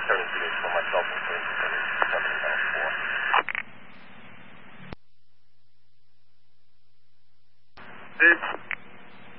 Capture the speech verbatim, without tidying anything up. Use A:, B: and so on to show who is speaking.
A: returning to this for myself and friends for seven pound four.
B: This